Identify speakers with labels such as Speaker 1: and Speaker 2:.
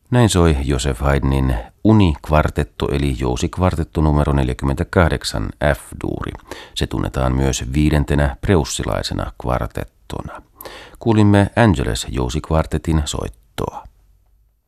Speaker 1: Näin soi Joseph Haydnin Uni-kvartetto eli jousikvartetto numero 48 F-duuri. Se tunnetaan myös 5. preussilaisena kvartettona. Kuulimme Angeles jousikvartetin soittoa.